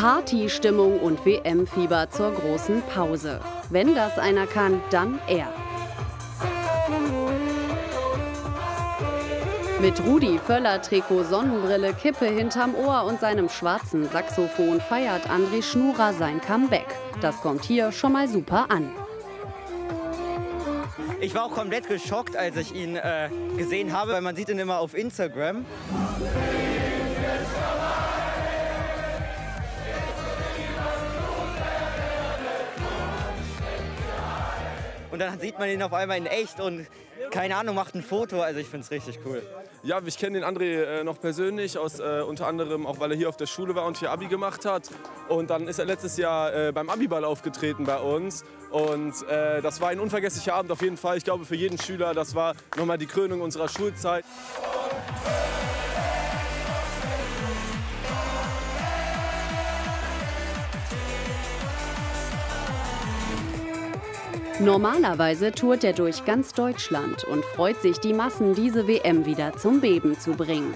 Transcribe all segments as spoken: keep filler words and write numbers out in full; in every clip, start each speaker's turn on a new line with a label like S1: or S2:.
S1: Partystimmung und W M-Fieber zur großen Pause. Wenn das einer kann, dann er. Mit Rudi Völler, Trikot, Sonnenbrille, Kippe hinterm Ohr und seinem schwarzen Saxophon feiert André Schnurer sein Comeback. Das kommt hier schon mal super an.
S2: Ich war auch komplett geschockt, als ich ihn äh, gesehen habe, weil man sieht ihn immer auf Instagram. Und dann sieht man ihn auf einmal in echt und, keine Ahnung, macht ein Foto. Also ich finde es richtig cool.
S3: Ja, ich kenne den André äh, noch persönlich, aus, äh, unter anderem auch, weil er hier auf der Schule war und hier Abi gemacht hat. Und dann ist er letztes Jahr äh, beim Abiball aufgetreten bei uns. Und äh, das war ein unvergesslicher Abend auf jeden Fall. Ich glaube, für jeden Schüler, das war nochmal die Krönung unserer Schulzeit.
S1: Normalerweise tourt er durch ganz Deutschland und freut sich, die Massen diese W M wieder zum Beben zu bringen.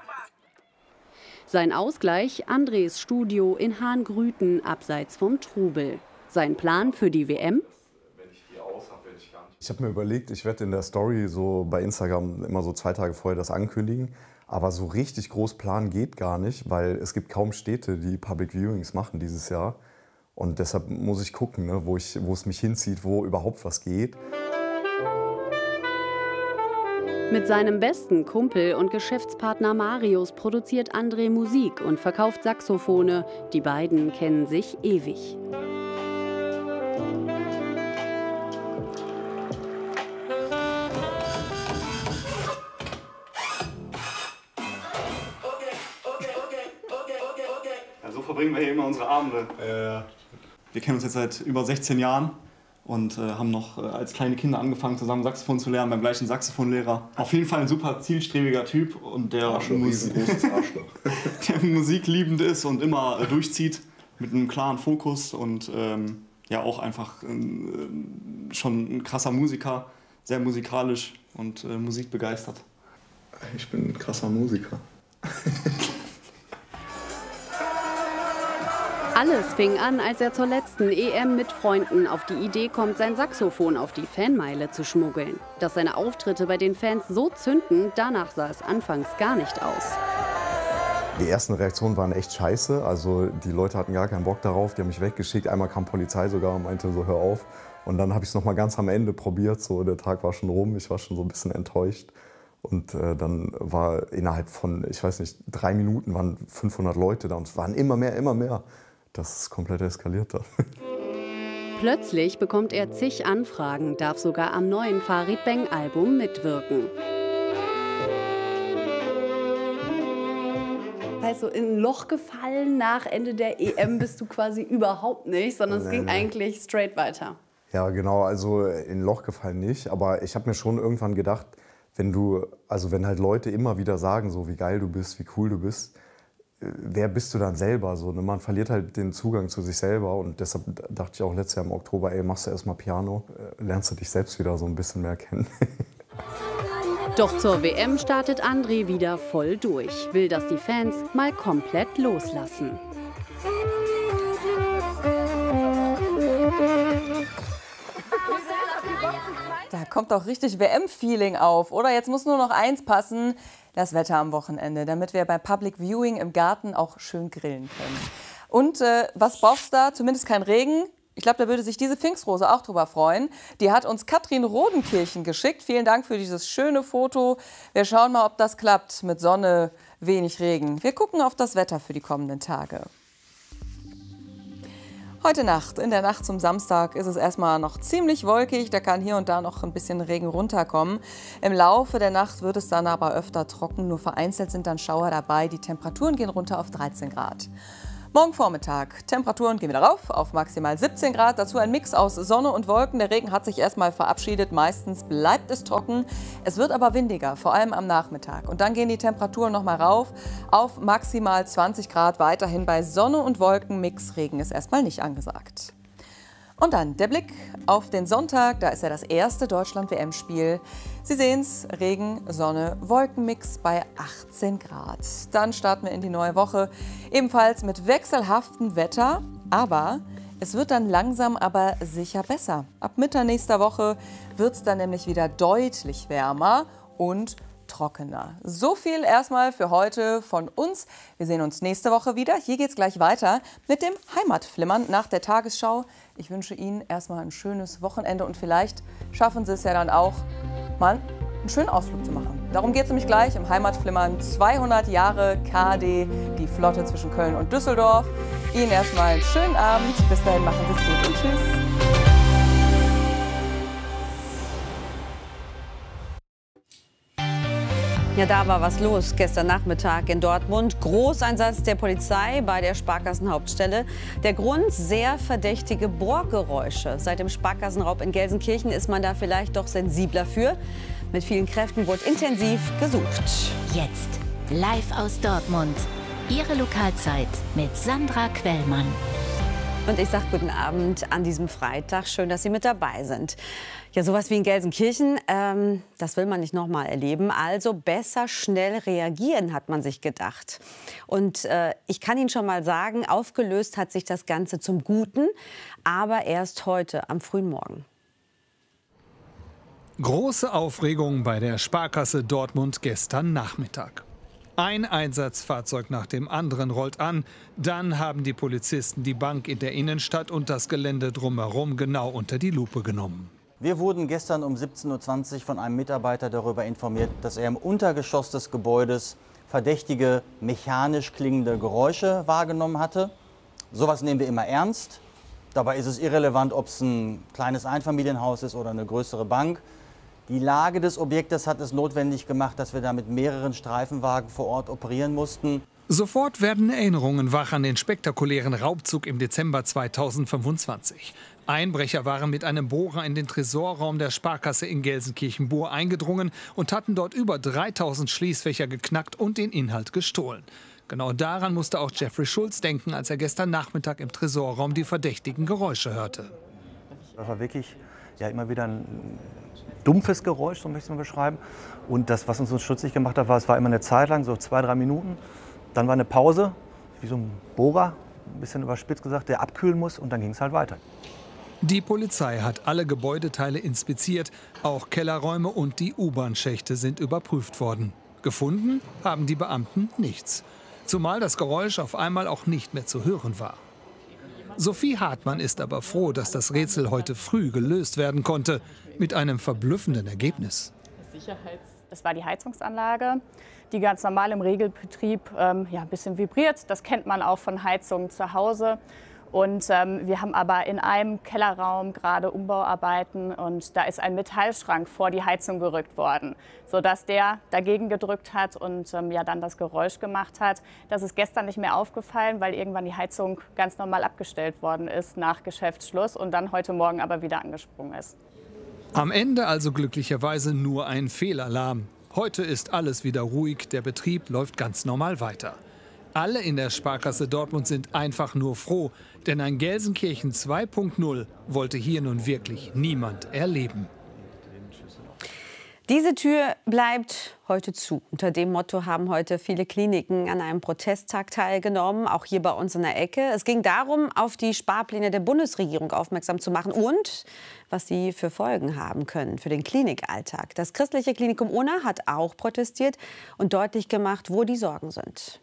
S1: Sein Ausgleich: Andres Studio in Hahngrüten, abseits vom Trubel. Sein Plan für die W M?
S4: Ich habe mir überlegt, ich werde in der Story so bei Instagram immer so zwei Tage vorher das ankündigen. Aber so richtig groß planen geht gar nicht, weil es gibt kaum Städte, die Public Viewings machen dieses Jahr. Und deshalb muss ich gucken, ne, wo, ich, wo es mich hinzieht, wo überhaupt was geht.
S1: Mit seinem besten Kumpel und Geschäftspartner Marius produziert André Musik und verkauft Saxophone. Die beiden kennen sich ewig.
S5: Ja, so verbringen wir hier immer unsere Abende. Äh, wir kennen uns jetzt seit über sechzehn Jahren und äh, haben noch äh, als kleine Kinder angefangen, zusammen Saxophon zu lernen beim gleichen Saxophonlehrer. Auf jeden Fall ein super zielstrebiger Typ und der,
S4: Arschloch,
S5: Mus
S4: Arschloch.
S5: der musikliebend ist und immer äh, durchzieht mit einem klaren Fokus und ähm, ja auch einfach äh, schon ein krasser Musiker, sehr musikalisch und äh, musikbegeistert.
S4: Ich bin ein krasser Musiker.
S1: Alles fing an, als er zur letzten E M mit Freunden auf die Idee kommt, sein Saxophon auf die Fanmeile zu schmuggeln. Dass seine Auftritte bei den Fans so zünden, danach sah es anfangs gar nicht aus.
S4: Die ersten Reaktionen waren echt scheiße. Also die Leute hatten gar keinen Bock darauf, die haben mich weggeschickt. Einmal kam Polizei sogar und meinte so, hör auf. Und dann habe ich es noch mal ganz am Ende probiert. So, der Tag war schon rum, ich war schon so ein bisschen enttäuscht. Und äh, dann war innerhalb von, ich weiß nicht, drei Minuten waren fünfhundert Leute da und es waren immer mehr, immer mehr. Das ist komplett eskaliert dann.
S1: Plötzlich bekommt er zig Anfragen, darf sogar am neuen Farid Bang-Album mitwirken. Also in ein Loch gefallen nach Ende der E M bist du quasi überhaupt nicht, sondern es
S4: nee,
S1: ging
S4: nee.
S1: eigentlich straight weiter.
S4: Ja, genau, also in ein Loch gefallen nicht. Aber ich habe mir schon irgendwann gedacht, wenn du, also wenn halt Leute immer wieder sagen, so wie geil du bist, wie cool du bist, wer bist du dann selber? So, ne? Man verliert halt den Zugang zu sich selber und deshalb dachte ich auch letztes Jahr im Oktober, ey, machst du erstmal Piano, lernst du dich selbst wieder so ein bisschen mehr kennen.
S1: Doch zur W M startet André wieder voll durch, will, dass die Fans mal komplett loslassen.
S6: Da kommt doch richtig W M-Feeling auf, oder? Jetzt muss nur noch eins passen, das Wetter am Wochenende, damit wir beim Public Viewing im Garten auch schön grillen können. Und äh, was braucht's da? Zumindest kein Regen. Ich glaube, da würde sich diese Pfingstrose auch drüber freuen. Die hat uns Katrin Rodenkirchen geschickt. Vielen Dank für dieses schöne Foto. Wir schauen mal, ob das klappt mit Sonne, wenig Regen. Wir gucken auf das Wetter für die kommenden Tage. Heute Nacht, in der Nacht zum Samstag, ist es erstmal noch ziemlich wolkig. Da kann hier und da noch ein bisschen Regen runterkommen. Im Laufe der Nacht wird es dann aber öfter trocken. Nur vereinzelt sind dann Schauer dabei. Die Temperaturen gehen runter auf dreizehn Grad. Morgen Vormittag, Temperaturen gehen wieder rauf auf maximal siebzehn Grad. Dazu ein Mix aus Sonne und Wolken. Der Regen hat sich erstmal verabschiedet. Meistens bleibt es trocken. Es wird aber windiger, vor allem am Nachmittag. Und dann gehen die Temperaturen noch mal rauf auf maximal zwanzig Grad. Weiterhin bei Sonne und Wolken. Mix Regen ist erstmal nicht angesagt. Und dann der Blick auf den Sonntag. Da ist ja das erste Deutschland-W M-Spiel. Sie sehen's, Regen, Sonne, Wolkenmix bei achtzehn Grad. Dann starten wir in die neue Woche, ebenfalls mit wechselhaftem Wetter, aber es wird dann langsam aber sicher besser. Ab Mitte nächster Woche wird es dann nämlich wieder deutlich wärmer und trockener. So viel erstmal für heute von uns. Wir sehen uns nächste Woche wieder. Hier geht's gleich weiter mit dem Heimatflimmern nach der Tagesschau. Ich wünsche Ihnen erstmal ein schönes Wochenende und vielleicht schaffen Sie es ja dann auch, mal einen schönen Ausflug zu machen. Darum geht es nämlich gleich im Heimatflimmern. zweihundert Jahre K D, die Flotte zwischen Köln und Düsseldorf. Ihnen erstmal einen schönen Abend. Bis dahin, machen Sie es gut und tschüss.
S7: Ja, da war was los gestern Nachmittag in Dortmund. Großeinsatz der Polizei bei der Sparkassenhauptstelle. Der Grund: sehr verdächtige Bohrgeräusche. Seit dem Sparkassenraub in Gelsenkirchen ist man da vielleicht doch sensibler für. Mit vielen Kräften wurde intensiv gesucht.
S8: Jetzt live aus Dortmund. Ihre Lokalzeit mit Sandra Quellmann.
S7: Und ich sage guten Abend an diesem Freitag. Schön, dass Sie mit dabei sind. Ja, sowas wie in Gelsenkirchen, ähm, das will man nicht noch mal erleben. Also besser schnell reagieren, hat man sich gedacht. Und äh, ich kann Ihnen schon mal sagen, aufgelöst hat sich das Ganze zum Guten, aber erst heute am frühen Morgen.
S9: Große Aufregung bei der Sparkasse Dortmund gestern Nachmittag. Ein Einsatzfahrzeug nach dem anderen rollt an. Dann haben die Polizisten die Bank in der Innenstadt und das Gelände drumherum genau unter die Lupe genommen.
S10: Wir wurden gestern um siebzehn Uhr zwanzig von einem Mitarbeiter darüber informiert, dass er im Untergeschoss des Gebäudes verdächtige, mechanisch klingende Geräusche wahrgenommen hatte. Sowas nehmen wir immer ernst. Dabei ist es irrelevant, ob es ein kleines Einfamilienhaus ist oder eine größere Bank. Die Lage des Objektes hat es notwendig gemacht, dass wir da mit mehreren Streifenwagen vor Ort operieren mussten.
S9: Sofort werden Erinnerungen wach an den spektakulären Raubzug im Dezember zweitausendfünfundzwanzig. Einbrecher waren mit einem Bohrer in den Tresorraum der Sparkasse in Gelsenkirchen-Buhr eingedrungen und hatten dort über dreitausend Schließfächer geknackt und den Inhalt gestohlen. Genau daran musste auch Jeffrey Schulz denken, als er gestern Nachmittag im Tresorraum die verdächtigen Geräusche hörte.
S11: Das war wirklich ja, immer wieder ein dumpfes Geräusch, so möchte ich es mal beschreiben. Und das, was uns so stutzig gemacht hat, war, es war immer eine Zeit lang, so zwei, drei Minuten. Dann war eine Pause, wie so ein Bohrer, ein bisschen überspitzt gesagt, der abkühlen muss, und dann ging es halt weiter.
S9: Die Polizei hat alle Gebäudeteile inspiziert, auch Kellerräume und die U-Bahn-Schächte sind überprüft worden. Gefunden haben die Beamten nichts, zumal das Geräusch auf einmal auch nicht mehr zu hören war. Sophie Hartmann ist aber froh, dass das Rätsel heute früh gelöst werden konnte, mit einem verblüffenden Ergebnis.
S12: Das war die Heizungsanlage, die ganz normal im Regelbetrieb ähm, ja, ein bisschen vibriert. Das kennt man auch von Heizungen zu Hause. Und ähm, wir haben aber in einem Kellerraum gerade Umbauarbeiten und da ist ein Metallschrank vor die Heizung gerückt worden, sodass der dagegen gedrückt hat und ähm, ja, dann das Geräusch gemacht hat. Das ist gestern nicht mehr aufgefallen, weil irgendwann die Heizung ganz normal abgestellt worden ist nach Geschäftsschluss und dann heute Morgen aber wieder angesprungen ist.
S9: Am Ende also glücklicherweise nur ein Fehlalarm. Heute ist alles wieder ruhig, der Betrieb läuft ganz normal weiter. Alle in der Sparkasse Dortmund sind einfach nur froh, denn ein Gelsenkirchen zwei Punkt null wollte hier nun wirklich niemand erleben.
S7: Diese Tür bleibt heute zu. Unter dem Motto haben heute viele Kliniken an einem Protesttag teilgenommen, auch hier bei uns in der Ecke. Es ging darum, auf die Sparpläne der Bundesregierung aufmerksam zu machen und was sie für Folgen haben können für den Klinikalltag. Das christliche Klinikum Unna hat auch protestiert und deutlich gemacht, wo die Sorgen sind.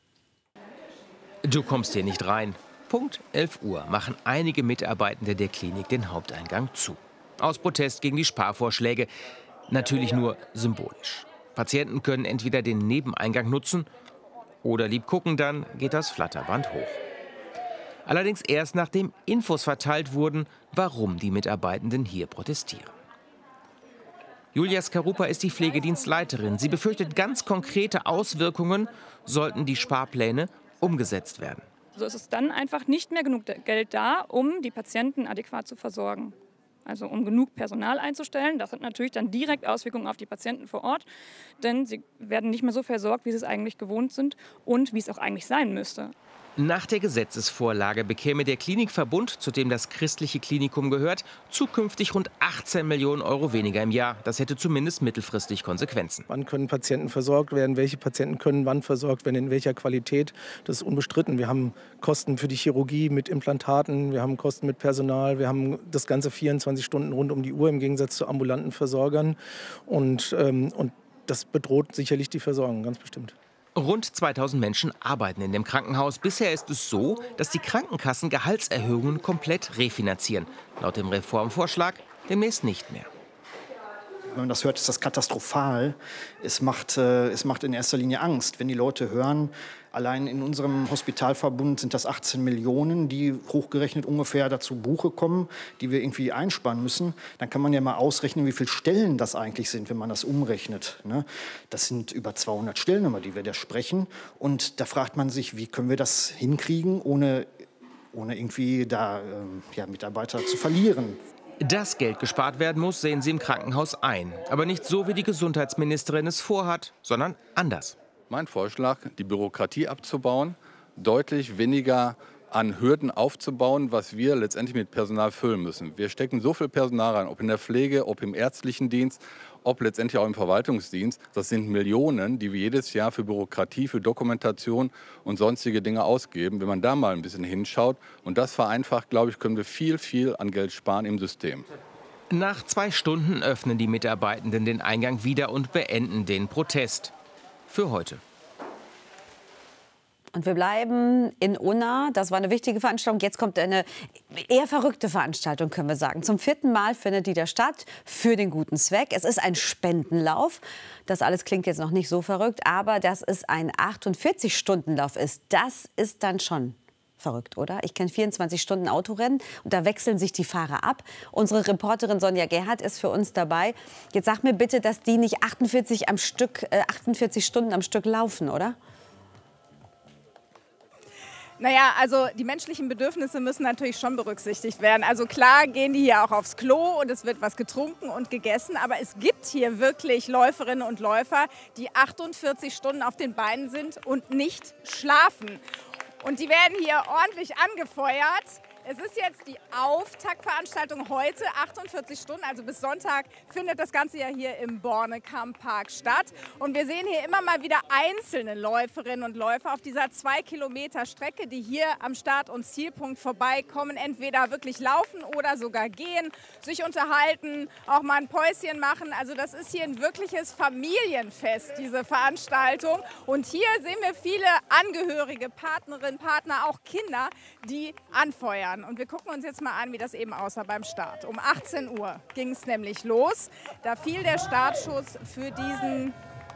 S13: Du kommst hier nicht rein. Punkt elf Uhr machen einige Mitarbeitende der Klinik den Haupteingang zu. Aus Protest gegen die Sparvorschläge. Natürlich nur symbolisch. Patienten können entweder den Nebeneingang nutzen oder lieb gucken, dann geht das Flatterband hoch. Allerdings erst nachdem Infos verteilt wurden, warum die Mitarbeitenden hier protestieren. Julia Skarupa ist die Pflegedienstleiterin. Sie befürchtet ganz konkrete Auswirkungen, sollten die Sparpläne umgesetzt werden.
S14: So ist es dann einfach nicht mehr genug Geld da, um die Patienten adäquat zu versorgen. Also um genug Personal einzustellen. Das hat natürlich dann direkt Auswirkungen auf die Patienten vor Ort. Denn sie werden nicht mehr so versorgt, wie sie es eigentlich gewohnt sind und wie es auch eigentlich sein müsste.
S13: Nach der Gesetzesvorlage bekäme der Klinikverbund, zu dem das christliche Klinikum gehört, zukünftig rund achtzehn Millionen Euro weniger im Jahr. Das hätte zumindest mittelfristig Konsequenzen.
S15: Wann können Patienten versorgt werden? Welche Patienten können wann versorgt werden? In welcher Qualität? Das ist unbestritten. Wir haben Kosten für die Chirurgie mit Implantaten, wir haben Kosten mit Personal, wir haben das Ganze vierundzwanzig Stunden rund um die Uhr im Gegensatz zu ambulanten Versorgern. Und, ähm, und das bedroht sicherlich die Versorgung, ganz bestimmt.
S13: Rund zweitausend Menschen arbeiten in dem Krankenhaus. Bisher ist es so, dass die Krankenkassen Gehaltserhöhungen komplett refinanzieren. Laut dem Reformvorschlag demnächst nicht mehr.
S16: Wenn man das hört, ist das katastrophal. Es macht, äh, es macht in erster Linie Angst, wenn die Leute hören, allein in unserem Hospitalverbund sind das achtzehn Millionen, die hochgerechnet ungefähr dazu Buche kommen, die wir irgendwie einsparen müssen. Dann kann man ja mal ausrechnen, wie viele Stellen das eigentlich sind, wenn man das umrechnet. Ne? Das sind über zweihundert Stellen, über die wir da sprechen. Und da fragt man sich, wie können wir das hinkriegen, ohne, ohne irgendwie da ähm, ja, Mitarbeiter zu verlieren.
S13: Dass Geld gespart werden muss, sehen sie im Krankenhaus ein. Aber nicht so, wie die Gesundheitsministerin es vorhat, sondern anders.
S17: Mein Vorschlag, die Bürokratie abzubauen, deutlich weniger an Hürden aufzubauen, was wir letztendlich mit Personal füllen müssen. Wir stecken so viel Personal rein, ob in der Pflege, ob im ärztlichen Dienst, ob letztendlich auch im Verwaltungsdienst. Das sind Millionen, die wir jedes Jahr für Bürokratie, für Dokumentation und sonstige Dinge ausgeben. Wenn man da mal ein bisschen hinschaut und das vereinfacht, glaube ich, können wir viel, viel an Geld sparen im System.
S13: Nach zwei Stunden öffnen die Mitarbeitenden den Eingang wieder und beenden den Protest. Für heute.
S7: Und wir bleiben in Unna. Das war eine wichtige Veranstaltung. Jetzt kommt eine eher verrückte Veranstaltung, können wir sagen. Zum vierten Mal findet die da statt für den guten Zweck. Es ist ein Spendenlauf. Das alles klingt jetzt noch nicht so verrückt, aber dass es ein achtundvierzig-Stunden-Lauf ist, das ist dann schon verrückt, oder? Ich kenne vierundzwanzig Stunden Autorennen und da wechseln sich die Fahrer ab. Unsere Reporterin Sonja Gerhardt ist für uns dabei. Jetzt sag mir bitte, dass die nicht achtundvierzig, am Stück, äh, achtundvierzig Stunden am Stück laufen, oder?
S18: Naja, also die menschlichen Bedürfnisse müssen natürlich schon berücksichtigt werden. Also klar gehen die hier auch aufs Klo und es wird was getrunken und gegessen. Aber es gibt hier wirklich Läuferinnen und Läufer, die achtundvierzig Stunden auf den Beinen sind und nicht schlafen. Und die werden hier ordentlich angefeuert. Es ist jetzt die Auftaktveranstaltung heute, achtundvierzig Stunden, also bis Sonntag findet das Ganze ja hier im Bornekamp-Park statt. Und wir sehen hier immer mal wieder einzelne Läuferinnen und Läufer auf dieser zwei Kilometer Strecke, die hier am Start- und Zielpunkt vorbeikommen, entweder wirklich laufen oder sogar gehen, sich unterhalten, auch mal ein Päuschen machen. Also das ist hier ein wirkliches Familienfest, diese Veranstaltung. Und hier sehen wir viele Angehörige, Partnerinnen, Partner, auch Kinder, die anfeuern. Und wir gucken uns jetzt mal an, wie das eben aussah beim Start. Um achtzehn Uhr ging es nämlich los. Da fiel der Startschuss für diesen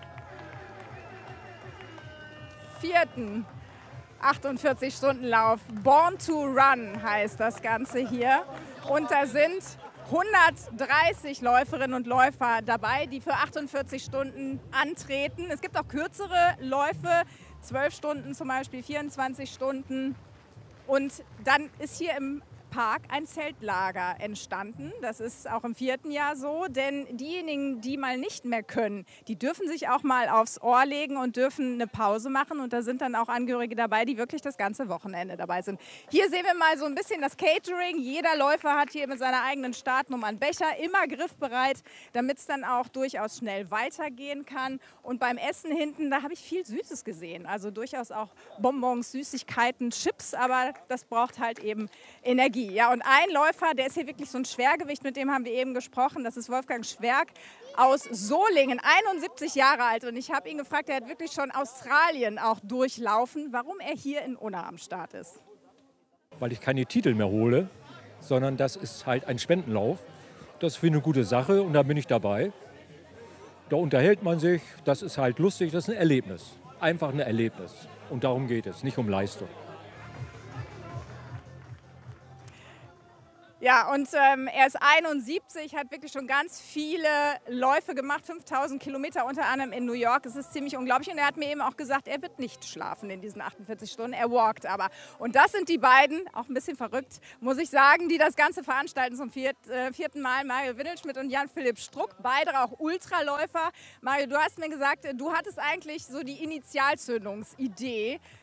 S18: vierten achtundvierzig-Stunden-Lauf. Born to Run heißt das Ganze hier. Und da sind hundertdreißig Läuferinnen und Läufer dabei, die für achtundvierzig Stunden antreten. Es gibt auch kürzere Läufe, zwölf Stunden zum Beispiel, vierundzwanzig Stunden. Und dann ist hier im Park ein Zeltlager entstanden. Das ist auch im vierten Jahr so, denn diejenigen, die mal nicht mehr können, die dürfen sich auch mal aufs Ohr legen und dürfen eine Pause machen. Und da sind dann auch Angehörige dabei, die wirklich das ganze Wochenende dabei sind. Hier sehen wir mal so ein bisschen das Catering. Jeder Läufer hat hier mit seiner eigenen Startnummer einen Becher, immer griffbereit, damit es dann auch durchaus schnell weitergehen kann. Und beim Essen hinten, da habe ich viel Süßes gesehen. Also durchaus auch Bonbons, Süßigkeiten, Chips, aber das braucht halt eben Energie. Ja, und ein Läufer, der ist hier wirklich so ein Schwergewicht, mit dem haben wir eben gesprochen, das ist Wolfgang Schwerk aus Solingen, einundsiebzig Jahre alt. Und ich habe ihn gefragt, er hat wirklich schon Australien auch durchlaufen, warum er hier in Unna am Start ist.
S19: Weil ich keine Titel mehr hole, sondern das ist halt ein Spendenlauf. Das ist für eine gute Sache und da bin ich dabei. Da unterhält man sich, das ist halt lustig, das ist ein Erlebnis. Einfach ein Erlebnis. Und darum geht es, nicht um Leistung.
S18: Ja, und ähm, er ist einundsiebzig, hat wirklich schon ganz viele Läufe gemacht, fünftausend Kilometer unter anderem in New York. Es ist ziemlich unglaublich und er hat mir eben auch gesagt, er wird nicht schlafen in diesen achtundvierzig Stunden, er walkt aber. Und das sind die beiden, auch ein bisschen verrückt, muss ich sagen, die das Ganze veranstalten zum viert, äh, vierten Mal. Mario Windelschmidt und Jan-Philipp Struck, beide auch Ultraläufer. Mario, du hast mir gesagt, du hattest eigentlich so die Initialzündungsidee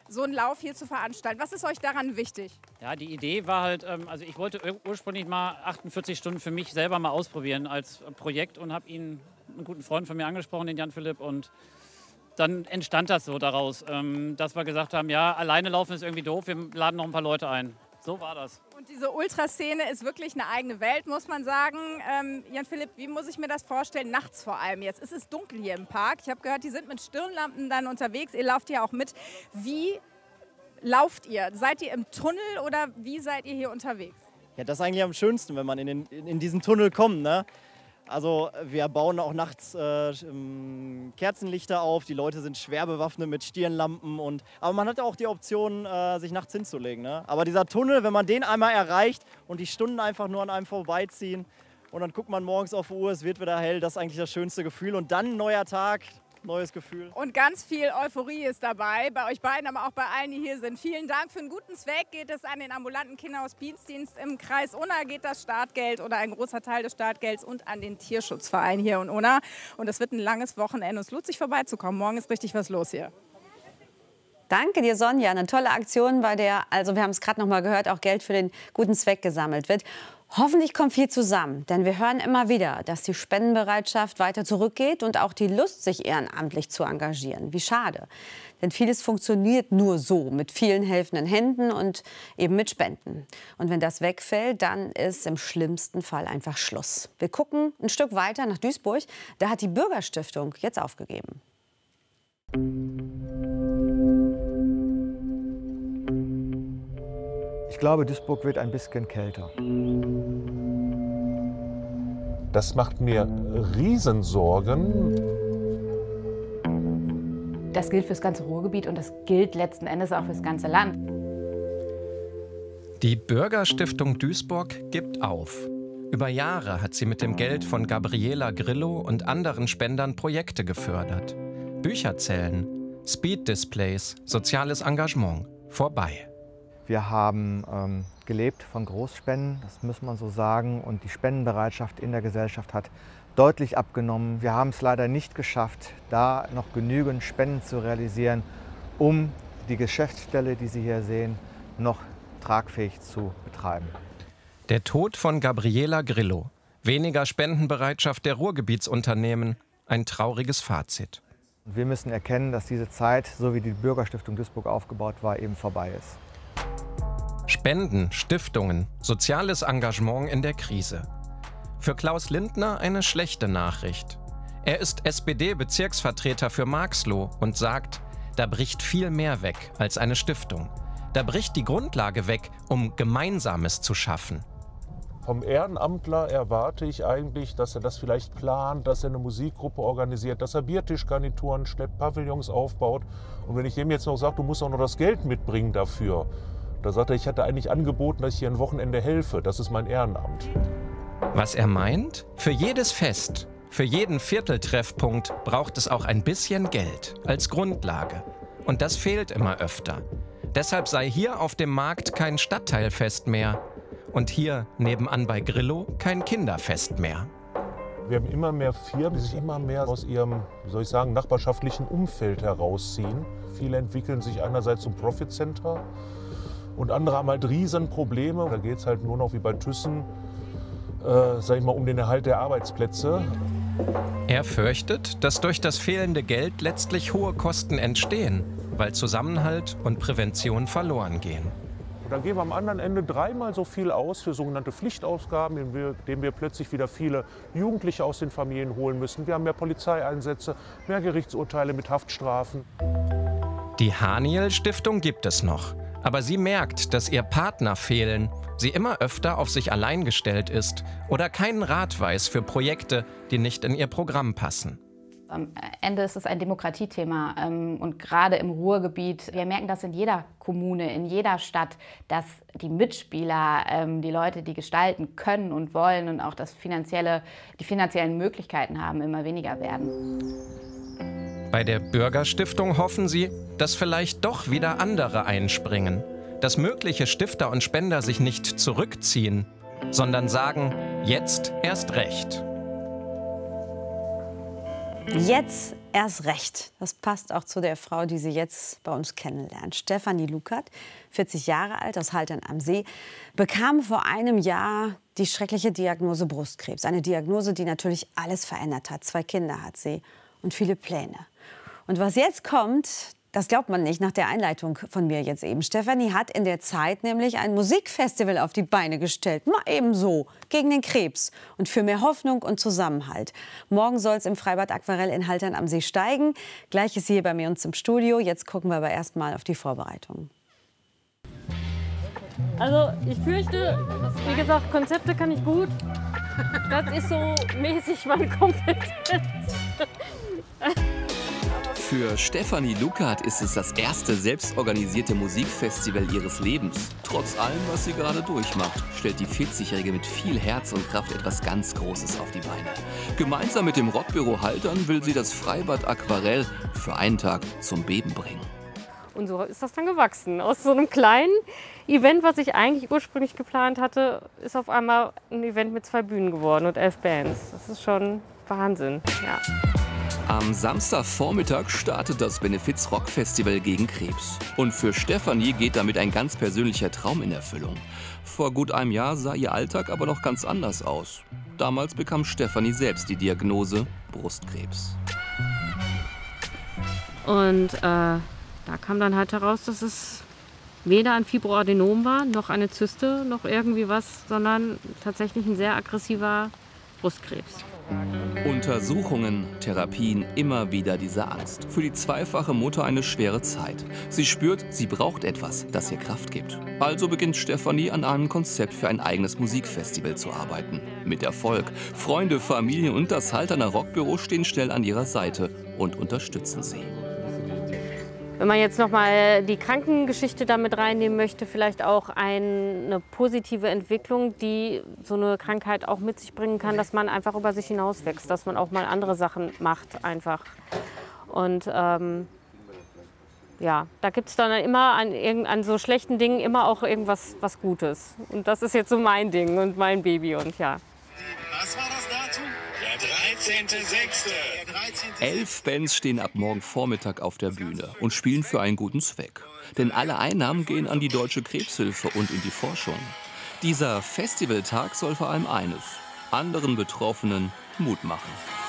S18: so einen Lauf hier zu veranstalten. Was ist euch daran wichtig?
S20: Ja, die Idee war halt, also ich wollte ursprünglich mal achtundvierzig Stunden für mich selber mal ausprobieren als Projekt und habe ihn, einen guten Freund von mir angesprochen, den Jan Philipp, und dann entstand das so daraus, dass wir gesagt haben, ja, alleine laufen ist irgendwie doof, wir laden noch ein paar Leute ein. So war das.
S18: Und diese Ultraszene ist wirklich eine eigene Welt, muss man sagen. Ähm, Jan Philipp, wie muss ich mir das vorstellen? Nachts vor allem jetzt. Es ist dunkel hier im Park. Ich habe gehört, die sind mit Stirnlampen dann unterwegs. Ihr lauft ja auch mit. Wie lauft ihr? Seid ihr im Tunnel oder wie seid ihr hier unterwegs?
S21: Ja, das ist eigentlich am schönsten, wenn man in, den, in diesen Tunnel kommt, ne? Also wir bauen auch nachts äh, Kerzenlichter auf, die Leute sind schwer bewaffnet mit Stirnlampen. Und, aber man hat ja auch die Option, äh, sich nachts hinzulegen. Ne? Aber dieser Tunnel, wenn man den einmal erreicht und die Stunden einfach nur an einem vorbeiziehen und dann guckt man morgens auf die Uhr, es wird wieder hell, das ist eigentlich das schönste Gefühl. Und dann ein neuer Tag, neues Gefühl.
S18: Und ganz viel Euphorie ist dabei, bei euch beiden, aber auch bei allen, die hier sind. Vielen Dank. Für einen guten Zweck geht es an den ambulanten Kinderhospizdienst im Kreis Unna, geht das Startgeld oder ein großer Teil des Startgelds, und an den Tierschutzverein hier in Unna. Und es wird ein langes Wochenende. Es lohnt sich vorbeizukommen. Morgen ist richtig was los hier.
S7: Danke dir, Sonja. Eine tolle Aktion, bei der, also wir haben es gerade noch mal gehört, auch Geld für den guten Zweck gesammelt wird. Hoffentlich kommt viel zusammen, denn wir hören immer wieder, dass die Spendenbereitschaft weiter zurückgeht und auch die Lust, sich ehrenamtlich zu engagieren. Wie schade. Denn vieles funktioniert nur so, mit vielen helfenden Händen und eben mit Spenden. Und wenn das wegfällt, dann ist im schlimmsten Fall einfach Schluss. Wir gucken ein Stück weiter nach Duisburg. Da hat die Bürgerstiftung jetzt aufgegeben.
S22: Ich glaube, Duisburg wird ein bisschen kälter.
S23: Das macht mir Riesensorgen.
S24: Das gilt für das ganze Ruhrgebiet und das gilt letzten Endes auch für das ganze Land.
S25: Die Bürgerstiftung Duisburg gibt auf. Über Jahre hat sie mit dem Geld von Gabriela Grillo und anderen Spendern Projekte gefördert. Bücherzellen, Speed-Displays, soziales Engagement. Vorbei.
S22: Wir haben ähm, gelebt von Großspenden, das muss man so sagen. Und die Spendenbereitschaft in der Gesellschaft hat deutlich abgenommen. Wir haben es leider nicht geschafft, da noch genügend Spenden zu realisieren, um die Geschäftsstelle, die Sie hier sehen, noch tragfähig zu betreiben.
S25: Der Tod von Gabriela Grillo. Weniger Spendenbereitschaft der Ruhrgebietsunternehmen. Ein trauriges Fazit.
S22: Wir müssen erkennen, dass diese Zeit, so wie die Bürgerstiftung Duisburg aufgebaut war, eben vorbei ist.
S25: Spenden, Stiftungen, soziales Engagement in der Krise. Für Klaus Lindner eine schlechte Nachricht. Er ist S P D-Bezirksvertreter für Marxloh und sagt, da bricht viel mehr weg als eine Stiftung. Da bricht die Grundlage weg, um Gemeinsames zu schaffen.
S23: Vom Ehrenamtler erwarte ich eigentlich, dass er das vielleicht plant, dass er eine Musikgruppe organisiert, dass er Biertischgarnituren schleppt, Pavillons aufbaut. Und wenn ich dem jetzt noch sage, du musst auch noch das Geld mitbringen dafür, da sagt er, ich hätte eigentlich angeboten, dass ich hier ein Wochenende helfe. Das ist mein Ehrenamt.
S25: Was er meint? Für jedes Fest, für jeden Vierteltreffpunkt braucht es auch ein bisschen Geld als Grundlage. Und das fehlt immer öfter. Deshalb sei hier auf dem Markt kein Stadtteilfest mehr. Und hier nebenan bei Grillo kein Kinderfest mehr.
S23: Wir haben immer mehr Firmen, die sich immer mehr aus ihrem, wie soll ich sagen, nachbarschaftlichen Umfeld herausziehen. Viele entwickeln sich einerseits zum Profit Center und andere haben halt Riesenprobleme. Da geht es halt nur noch wie bei Thyssen, äh, sag ich mal, um den Erhalt der Arbeitsplätze.
S25: Er fürchtet, dass durch das fehlende Geld letztlich hohe Kosten entstehen, weil Zusammenhalt und Prävention verloren gehen.
S23: Und dann geben wir am anderen Ende dreimal so viel aus für sogenannte Pflichtausgaben, indem wir, indem wir plötzlich wieder viele Jugendliche aus den Familien holen müssen. Wir haben mehr Polizeieinsätze, mehr Gerichtsurteile mit Haftstrafen.
S25: Die Haniel-Stiftung gibt es noch. Aber sie merkt, dass ihr Partner fehlen, sie immer öfter auf sich allein gestellt ist oder keinen Rat weiß für Projekte, die nicht in ihr Programm passen.
S24: Am Ende ist es ein Demokratiethema und gerade im Ruhrgebiet, wir merken das in jeder Kommune, in jeder Stadt, dass die Mitspieler, die Leute, die gestalten können und wollen und auch das finanzielle, die finanziellen Möglichkeiten haben, immer weniger werden.
S25: Bei der Bürgerstiftung hoffen sie, dass vielleicht doch wieder andere einspringen, dass mögliche Stifter und Spender sich nicht zurückziehen, sondern sagen, jetzt erst recht.
S7: Jetzt erst recht. Das passt auch zu der Frau, die Sie jetzt bei uns kennenlernen. Stefanie Lukert, vierzig Jahre alt, aus Haltern am See, bekam vor einem Jahr die schreckliche Diagnose Brustkrebs. Eine Diagnose, die natürlich alles verändert hat. Zwei Kinder hat sie und viele Pläne. Und was jetzt kommt, das glaubt man nicht nach der Einleitung von mir jetzt eben. Stefanie hat in der Zeit nämlich ein Musikfestival auf die Beine gestellt. Mal eben so, gegen den Krebs und für mehr Hoffnung und Zusammenhalt. Morgen soll es im Freibad Aquarell in Haltern am See steigen. Gleich ist sie hier bei mir uns im Studio. Jetzt gucken wir aber erst mal auf die Vorbereitungen.
S1: Also ich fürchte, wie gesagt, Konzepte kann ich gut. Das ist so mäßig meine Kompetenz.
S2: Für Stefanie Lukert ist es das erste selbstorganisierte Musikfestival ihres Lebens. Trotz allem, was sie gerade durchmacht, stellt die vierzigjährige mit viel Herz und Kraft etwas ganz Großes auf die Beine. Gemeinsam mit dem Rockbüro Haltern will sie das Freibad Aquarell für einen Tag zum Beben bringen.
S1: Und so ist das dann gewachsen. Aus so einem kleinen Event, was ich eigentlich ursprünglich geplant hatte, ist auf einmal ein Event mit zwei Bühnen geworden und elf Bands. Das ist schon Wahnsinn, ja.
S2: Am Samstagvormittag startet das Benefiz-Rock-Festival gegen Krebs. Und für Stefanie geht damit ein ganz persönlicher Traum in Erfüllung. Vor gut einem Jahr sah ihr Alltag aber noch ganz anders aus. Damals bekam Stefanie selbst die Diagnose Brustkrebs.
S1: Und äh, da kam dann halt heraus, dass es weder ein Fibroadenom war, noch eine Zyste, noch irgendwie was, sondern tatsächlich ein sehr aggressiver Brustkrebs.
S2: Untersuchungen, Therapien, immer wieder diese Angst. Für die zweifache Mutter eine schwere Zeit. Sie spürt, sie braucht etwas, das ihr Kraft gibt. Also beginnt Stefanie an einem Konzept für ein eigenes Musikfestival zu arbeiten. Mit Erfolg. Freunde, Familie und das Halterner Rockbüro stehen schnell an ihrer Seite und unterstützen sie.
S1: Wenn man jetzt noch mal die Krankengeschichte damit reinnehmen möchte, vielleicht auch eine positive Entwicklung, die so eine Krankheit auch mit sich bringen kann, dass man einfach über sich hinauswächst, dass man auch mal andere Sachen macht einfach. Und ähm, ja, da gibt es dann immer an, an so schlechten Dingen immer auch irgendwas was Gutes. Und das ist jetzt so mein Ding und mein Baby und ja.
S3: Was war das dazu? Der dreizehnte sechste
S2: Elf Bands stehen ab morgen Vormittag auf der Bühne und spielen für einen guten Zweck. Denn alle Einnahmen gehen an die Deutsche Krebshilfe und in die Forschung. Dieser Festivaltag soll vor allem eines: anderen Betroffenen Mut machen.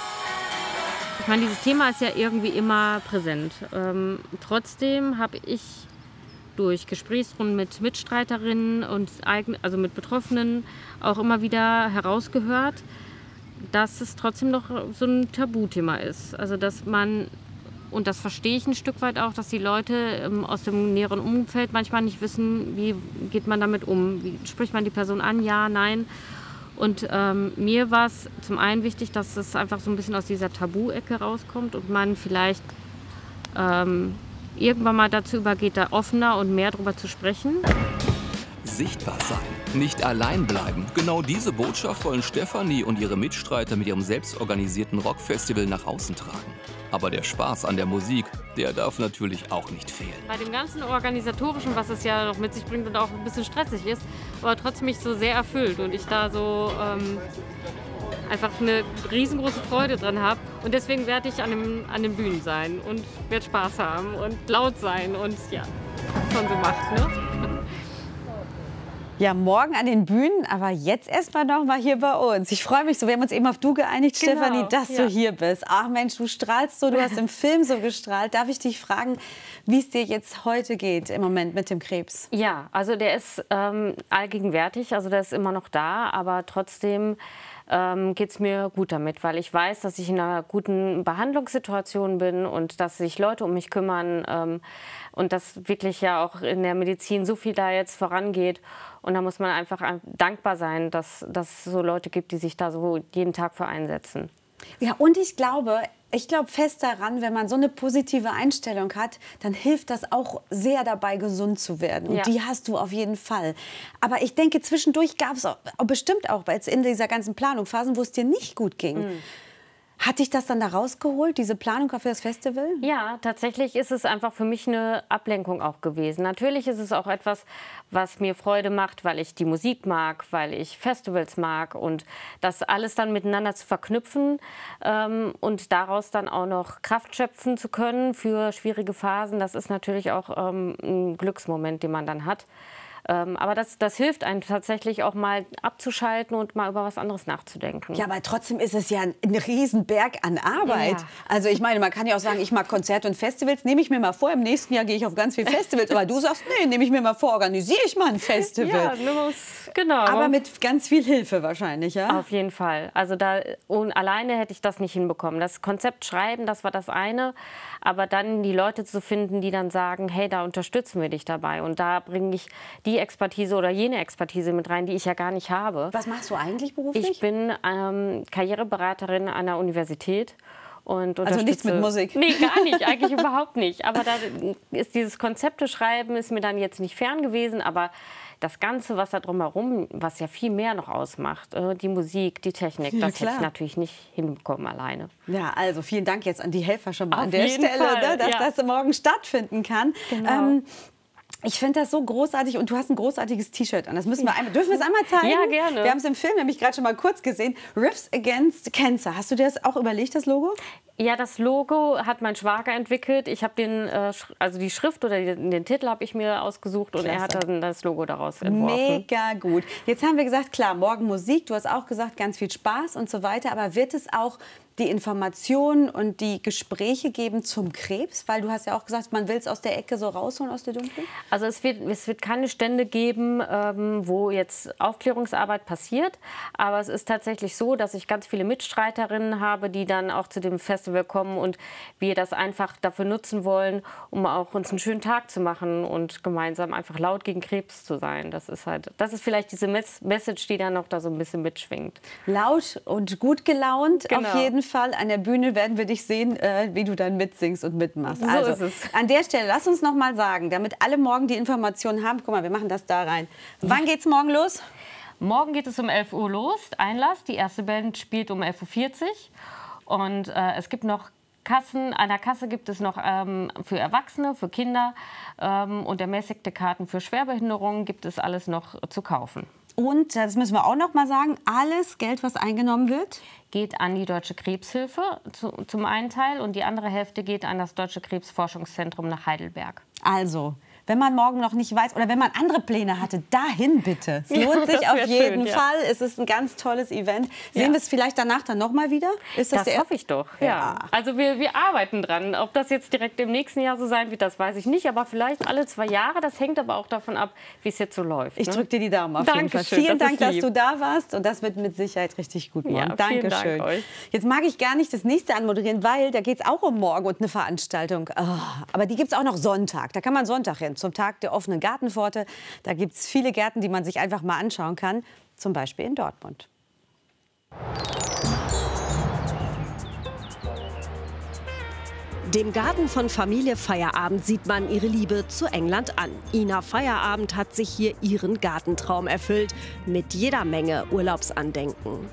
S1: Ich meine, dieses Thema ist ja irgendwie immer präsent. Ähm, trotzdem habe ich durch Gesprächsrunden mit Mitstreiterinnen und eigen, also mit Betroffenen auch immer wieder herausgehört, dass es trotzdem noch so ein Tabuthema ist. Also dass man, und das verstehe ich ein Stück weit auch, dass die Leute ähm, aus dem näheren Umfeld manchmal nicht wissen, wie geht man damit um, wie spricht man die Person an, ja, nein. Und ähm, mir war es zum einen wichtig, dass es einfach so ein bisschen aus dieser Tabu-Ecke rauskommt und man vielleicht ähm, irgendwann mal dazu übergeht, da offener und mehr darüber zu sprechen.
S2: Sichtbar sein, nicht allein bleiben. Genau diese Botschaft wollen Stefanie und ihre Mitstreiter mit ihrem selbstorganisierten Rockfestival nach außen tragen. Aber der Spaß an der Musik, der darf natürlich auch nicht fehlen.
S1: Bei dem ganzen Organisatorischen, was es ja noch mit sich bringt und auch ein bisschen stressig ist, aber trotzdem mich so sehr erfüllt und ich da so ähm, einfach eine riesengroße Freude dran habe. Und deswegen werde ich an, dem, an den Bühnen sein und werde Spaß haben und laut sein und ja, was man so macht, ne?
S7: Ja, morgen an den Bühnen, aber jetzt erstmal noch mal hier bei uns. Ich freue mich so, wir haben uns eben auf du geeinigt, genau, Stefanie, dass ja. du hier bist. Ach Mensch, du strahlst so, du hast im Film so gestrahlt. Darf ich dich fragen, wie es dir jetzt heute geht im Moment mit dem Krebs?
S1: Ja, also der ist ähm, allgegenwärtig, also der ist immer noch da, aber trotzdem ähm, geht es mir gut damit, weil ich weiß, dass ich in einer guten Behandlungssituation bin und dass sich Leute um mich kümmern ähm, und dass wirklich ja auch in der Medizin so viel da jetzt vorangeht. Und da muss man einfach dankbar sein, dass, dass es so Leute gibt, die sich da so jeden Tag für einsetzen.
S7: Ja, und ich glaube, ich glaube fest daran, wenn man so eine positive Einstellung hat, dann hilft das auch sehr dabei, gesund zu werden. Und ja. die hast du auf jeden Fall. Aber ich denke, zwischendurch gab es bestimmt auch in dieser ganzen Planung Phasen, wo es dir nicht gut ging. Mhm. Hat dich das dann da rausgeholt, diese Planung für das Festival?
S1: Ja, tatsächlich ist es einfach für mich eine Ablenkung auch gewesen. Natürlich ist es auch etwas, was mir Freude macht, weil ich die Musik mag, weil ich Festivals mag. Und das alles dann miteinander zu verknüpfen ähm, und daraus dann auch noch Kraft schöpfen zu können für schwierige Phasen, das ist natürlich auch ähm, ein Glücksmoment, den man dann hat. Ähm, aber das, das hilft einem tatsächlich auch mal abzuschalten und mal über was anderes nachzudenken.
S7: Ja, aber trotzdem ist es ja ein, ein Riesenberg an Arbeit.
S1: Ja.
S7: Also ich meine, man kann ja auch sagen, ich mag Konzerte und Festivals, nehme ich mir mal vor, im nächsten Jahr gehe ich auf ganz viele Festivals. Aber du sagst, nee, nehme ich mir mal vor, organisiere ich mal ein Festival.
S1: Ja, muss, genau.
S7: Aber mit ganz viel Hilfe wahrscheinlich, ja?
S1: Auf jeden Fall. Also da, und alleine hätte ich das nicht hinbekommen. Das Konzept schreiben, das war das eine. Aber dann die Leute zu finden, die dann sagen, hey, da unterstützen wir dich dabei. Und da bringe ich die Expertise oder jene Expertise mit rein, die ich ja gar nicht habe.
S7: Was machst du eigentlich beruflich?
S1: Ich bin ähm, Karriereberaterin an der Universität. Und
S7: also nichts mit Musik?
S1: Nee, gar nicht, eigentlich überhaupt nicht. Aber da ist dieses Konzepte schreiben ist mir dann jetzt nicht fern gewesen, aber das Ganze, was da drumherum, was ja viel mehr noch ausmacht, die Musik, die Technik,
S7: Ja,
S1: das
S7: klar.
S1: hätte ich natürlich nicht hinbekommen alleine.
S7: Ja, also vielen Dank jetzt an die Helfer schon mal
S1: Auf
S7: an der
S1: jeden
S7: Stelle,
S1: Fall,
S7: ne, dass
S1: ja.
S7: das morgen stattfinden kann.
S1: Genau.
S7: Ähm, ich finde das so großartig und du hast ein großartiges T-Shirt an. Das müssen wir einmal, dürfen wir es einmal zeigen?
S1: Ja, gerne.
S7: Wir haben es im Film nämlich gerade schon mal kurz gesehen. Riffs Against Cancer. Hast du dir das auch überlegt, das Logo?
S1: Ja, das Logo hat mein Schwager entwickelt. Ich habe den, äh, sch- also die Schrift oder den, den Titel habe ich mir ausgesucht und er hat
S7: Klasse.
S1: dann das Logo daraus entworfen.
S7: Mega gut. Jetzt haben wir gesagt, klar, morgen Musik. Du hast auch gesagt, ganz viel Spaß und so weiter. Aber wird es auch die Informationen und die Gespräche geben zum Krebs? Weil du hast ja auch gesagt, man will es aus der Ecke so rausholen, aus der Dunklen.
S1: Also es wird, es wird keine Stände geben, ähm, wo jetzt Aufklärungsarbeit passiert. Aber es ist tatsächlich so, dass ich ganz viele Mitstreiterinnen habe, die dann auch zu dem Festival kommen und wir das einfach dafür nutzen wollen, um auch uns einen schönen Tag zu machen und gemeinsam einfach laut gegen Krebs zu sein. Das ist halt, das ist vielleicht diese Mes- Message, die dann noch da so ein bisschen mitschwingt.
S7: Laut und gut gelaunt
S1: Genau.
S7: auf jeden Fall. An der Bühne werden wir dich sehen, äh, wie du dann mitsingst und mitmachst.
S1: So
S7: also,
S1: ist es.
S7: An der Stelle, lass uns noch mal sagen, damit alle morgen die Informationen haben. Guck mal, wir machen das da rein. Wann geht's morgen los?
S1: Morgen geht es um elf Uhr los, Einlass. Die erste Band spielt um elf Uhr vierzig. Und äh, es gibt noch Kassen. An der Kasse gibt es noch ähm, für Erwachsene, für Kinder ähm, und ermäßigte Karten für Schwerbehinderungen gibt es alles noch zu kaufen.
S7: Und, das müssen wir auch noch mal sagen, alles Geld, was eingenommen wird,
S1: geht an die Deutsche Krebshilfe zu, zum einen Teil und die andere Hälfte geht an das Deutsche Krebsforschungszentrum nach Heidelberg.
S7: Also, wenn man morgen noch nicht weiß oder wenn man andere Pläne hatte, dahin bitte. Es lohnt
S1: Ja,
S7: sich
S1: das
S7: auf
S1: wär
S7: jeden
S1: schön, ja.
S7: Fall. Es ist ein ganz tolles Event. Sehen
S1: Ja.
S7: wir es vielleicht danach dann noch mal wieder? Ist
S1: Das,
S7: der-
S1: hoffe ich doch, ja.
S7: Ja.
S1: Also wir, wir arbeiten dran. Ob das jetzt direkt im nächsten Jahr so sein wird, das weiß ich nicht. Aber vielleicht alle zwei Jahre. Das hängt aber auch davon ab, wie es jetzt so läuft.
S7: Ich
S1: ne?
S7: drücke dir die Daumen auf jeden Fall.
S1: Dankeschön,
S7: Vielen
S1: das
S7: Dank,
S1: ist
S7: dass
S1: lieb.
S7: du da warst. Und das wird mit Sicherheit richtig gut morgen.
S1: Ja, vielen
S7: Dankeschön.
S1: Dank euch.
S7: Jetzt mag ich gar nicht das nächste anmoderieren, weil da geht es auch um morgen und eine Veranstaltung. Oh, aber die gibt es auch noch Sonntag. Da kann man Sonntag hin, zum Tag der offenen Gartenpforte. Da gibt es viele Gärten, die man sich einfach mal anschauen kann. Zum Beispiel in Dortmund.
S4: Dem Garten von Familie Feierabend sieht man ihre Liebe zu England an. Ina Feierabend hat sich hier ihren Gartentraum erfüllt, mit jeder Menge Urlaubsandenken.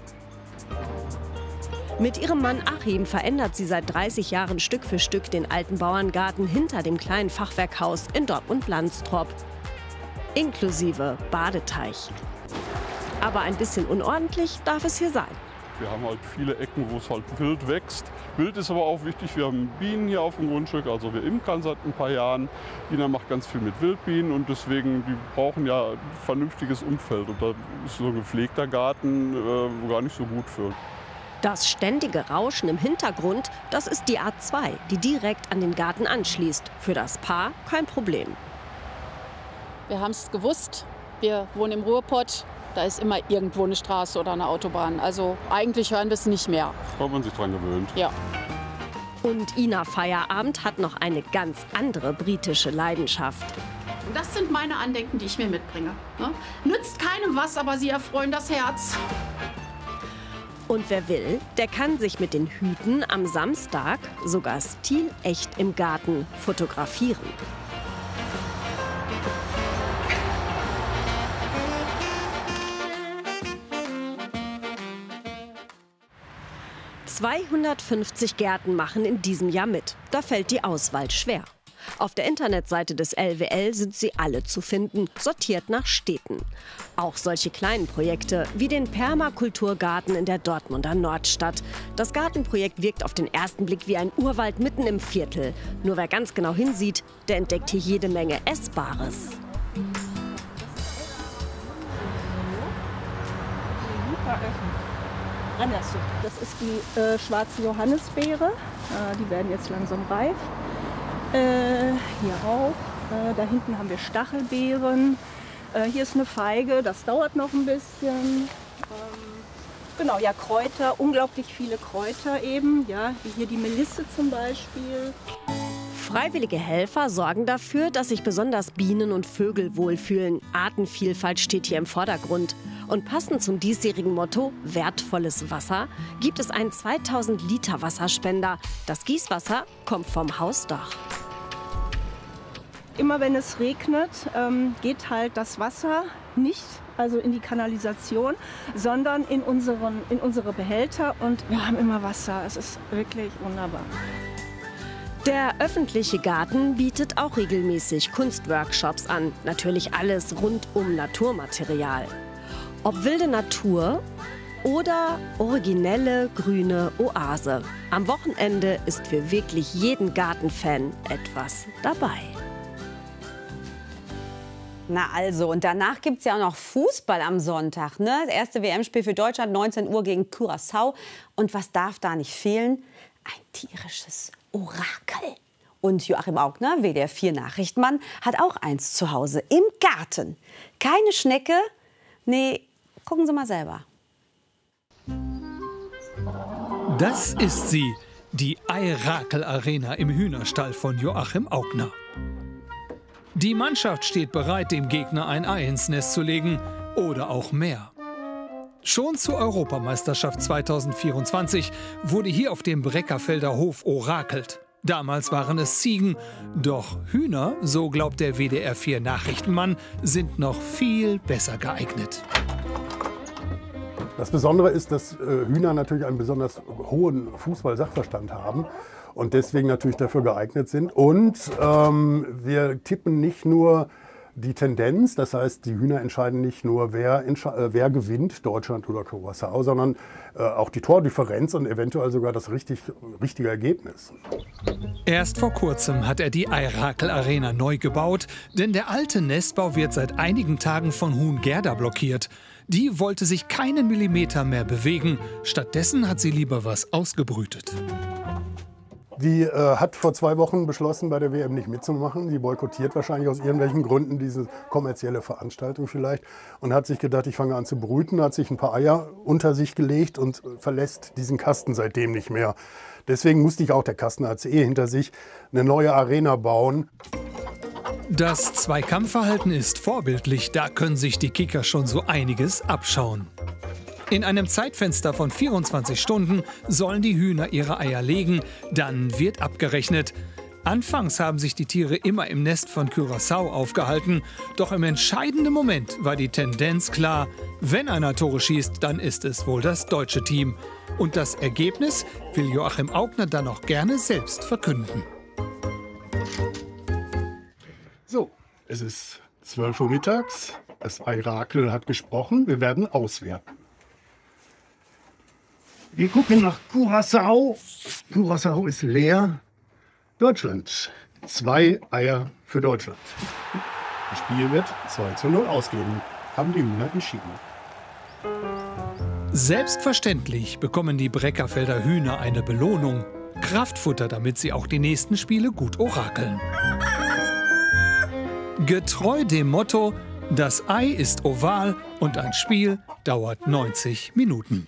S4: Mit ihrem Mann Achim verändert sie seit dreißig Jahren Stück für Stück den alten Bauerngarten hinter dem kleinen Fachwerkhaus in Dortmund-Blanstrop. Inklusive Badeteich. Aber ein bisschen unordentlich darf es hier sein.
S5: Wir haben halt viele Ecken, wo es halt wild wächst. Wild ist aber auch wichtig. Wir haben Bienen hier auf dem Grundstück, also wir imkern seit ein paar Jahren. Ina macht ganz viel mit Wildbienen und deswegen, die brauchen ja ein vernünftiges Umfeld. Und da ist so ein gepflegter Garten äh, gar nicht so gut für.
S4: Das ständige Rauschen im Hintergrund, das ist die A zwei, die direkt an den Garten anschließt. Für das Paar kein Problem.
S6: Wir haben es gewusst, wir wohnen im Ruhrpott, da ist immer irgendwo eine Straße oder eine Autobahn. Also eigentlich hören wir es nicht mehr.
S5: Da hat man sich dran gewöhnt.
S6: Ja.
S4: Und Ina Feierabend hat noch eine ganz andere britische Leidenschaft.
S8: Das sind meine Andenken, die ich mir mitbringe. Ne? Nützt keinem was, aber sie erfreuen das Herz.
S4: Und wer will, der kann sich mit den Hüten am Samstag sogar stilecht im Garten fotografieren. zweihundertfünfzig Gärten machen in diesem Jahr mit. Da fällt die Auswahl schwer. Auf der Internetseite des L W L sind sie alle zu finden, sortiert nach Städten. Auch solche kleinen Projekte wie den Permakulturgarten in der Dortmunder Nordstadt. Das Gartenprojekt wirkt auf den ersten Blick wie ein Urwald mitten im Viertel. Nur wer ganz genau hinsieht, der entdeckt hier jede Menge Essbares.
S9: Das ist die äh, schwarze Johannisbeere. Äh, die werden jetzt langsam reif. Äh, hier auch. Äh, da hinten haben wir Stachelbeeren. Äh, hier ist eine Feige, das dauert noch ein bisschen. Ähm, genau, ja, Kräuter, unglaublich viele Kräuter eben. Ja, wie hier die Melisse zum Beispiel.
S4: Freiwillige Helfer sorgen dafür, dass sich besonders Bienen und Vögel wohlfühlen. Artenvielfalt steht hier im Vordergrund. Und passend zum diesjährigen Motto wertvolles Wasser gibt es einen zweitausend Liter Wasserspender. Das Gießwasser kommt vom Hausdach.
S9: Immer wenn es regnet, ähm, geht halt das Wasser nicht also in die Kanalisation, sondern in, unseren, in unsere Behälter. Und wir haben immer Wasser. Es ist wirklich wunderbar.
S4: Der öffentliche Garten bietet auch regelmäßig Kunstworkshops an. Natürlich alles rund um Naturmaterial. Ob wilde Natur oder originelle grüne Oase. Am Wochenende ist für wirklich jeden Gartenfan etwas dabei.
S7: Na also, und danach gibt es ja auch noch Fußball am Sonntag. Ne? Das erste W M-Spiel für Deutschland, neunzehn Uhr gegen Curaçao. Und was darf da nicht fehlen? Ein tierisches Orakel. Und Joachim Augner, W D R vier Nachrichtenmann, hat auch eins zu Hause im Garten. Keine Schnecke, nee, gucken Sie mal selber.
S10: Das ist sie, die Eirakel Arena im Hühnerstall von Joachim Augner. Die Mannschaft steht bereit, dem Gegner ein Ei ins Nest zu legen oder auch mehr. Schon zur Europameisterschaft zweitausendvierundzwanzig wurde hier auf dem Breckerfelder Hof orakelt. Damals waren es Ziegen, doch Hühner, so glaubt der W D R vier Nachrichtenmann, sind noch viel besser geeignet.
S11: Das Besondere ist, dass Hühner natürlich einen besonders hohen Fußball-Sachverstand haben und deswegen natürlich dafür geeignet sind. Und ähm, wir tippen nicht nur die Tendenz, das heißt, die Hühner entscheiden nicht nur, wer, äh, wer gewinnt, Deutschland oder Curaçao, sondern äh, auch die Tordifferenz und eventuell sogar das richtig, richtige Ergebnis.
S10: Erst vor kurzem hat er die Eirakel Arena neu gebaut, denn der alte Nestbau wird seit einigen Tagen von Huhn Gerda blockiert. Die wollte sich keinen Millimeter mehr bewegen, stattdessen hat sie lieber was ausgebrütet.
S11: Die äh, hat vor zwei Wochen beschlossen, bei der W M nicht mitzumachen. Die boykottiert wahrscheinlich aus irgendwelchen Gründen diese kommerzielle Veranstaltung vielleicht. Und hat sich gedacht, ich fange an zu brüten, hat sich ein paar Eier unter sich gelegt und verlässt diesen Kasten seitdem nicht mehr. Deswegen musste ich auch, der Kasten hat eh hinter sich, eine neue Arena bauen.
S10: Das Zweikampfverhalten ist vorbildlich, da können sich die Kicker schon so einiges abschauen. In einem Zeitfenster von vierundzwanzig Stunden sollen die Hühner ihre Eier legen, dann wird abgerechnet. Anfangs haben sich die Tiere immer im Nest von Curaçao aufgehalten, doch im entscheidenden Moment war die Tendenz klar, wenn einer Tore schießt, dann ist es wohl das deutsche Team. Und das Ergebnis will Joachim Augner dann auch gerne selbst verkünden.
S11: So, es ist zwölf Uhr mittags, das Eirakel hat gesprochen, wir werden auswerten. Wir gucken nach Curaçao. Curaçao ist leer. Deutschland. Zwei Eier für Deutschland. Das Spiel wird zwei zu null ausgehen. Haben die Hühner entschieden.
S10: Selbstverständlich bekommen die Breckerfelder Hühner eine Belohnung. Kraftfutter, damit sie auch die nächsten Spiele gut orakeln. Getreu dem Motto, das Ei ist oval und ein Spiel dauert neunzig Minuten.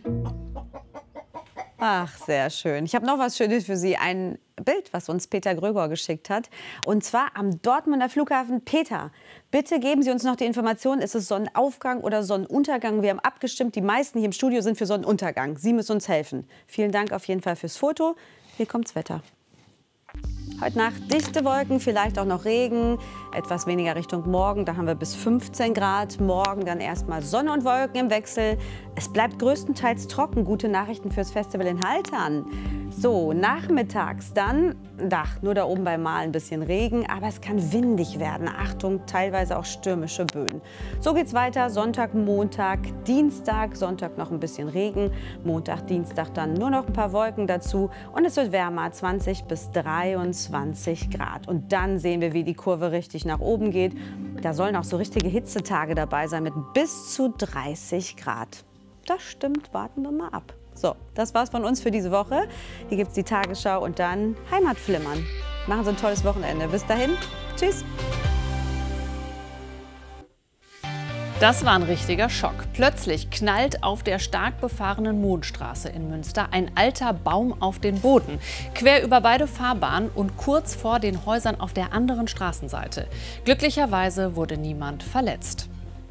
S7: Ach, sehr schön. Ich habe noch was Schönes für Sie. Ein Bild, was uns Peter Gröger geschickt hat. Und zwar am Dortmunder Flughafen. Peter, bitte geben Sie uns noch die Information, ist es Sonnenaufgang oder Sonnenuntergang? Wir haben abgestimmt, die meisten hier im Studio sind für Sonnenuntergang. Sie müssen uns helfen. Vielen Dank auf jeden Fall fürs Foto. Hier kommt's Wetter. Heute Nacht dichte Wolken, vielleicht auch noch Regen, etwas weniger Richtung Morgen, da haben wir bis fünfzehn Grad. Morgen dann erstmal Sonne und Wolken im Wechsel. Es bleibt größtenteils trocken, gute Nachrichten fürs Festival in Haltern. So, nachmittags dann, ach, nur da oben bei Mal ein bisschen Regen, aber es kann windig werden. Achtung, teilweise auch stürmische Böen. So geht's weiter, Sonntag, Montag, Dienstag, Sonntag noch ein bisschen Regen, Montag, Dienstag dann nur noch ein paar Wolken dazu und es wird wärmer, zwanzig bis dreiundzwanzig Grad. Und dann sehen wir, wie die Kurve richtig nach oben geht. Da sollen auch so richtige Hitzetage dabei sein mit bis zu dreißig Grad. Das stimmt, warten wir mal ab. So, das war's von uns für diese Woche. Hier gibt's die Tagesschau und dann Heimatflimmern. Machen Sie ein tolles Wochenende. Bis dahin, tschüss.
S12: Das war ein richtiger Schock. Plötzlich knallt auf der stark befahrenen Mondstraße in Münster ein alter Baum auf den Boden. Quer über beide Fahrbahnen und kurz vor den Häusern auf der anderen Straßenseite. Glücklicherweise wurde niemand verletzt.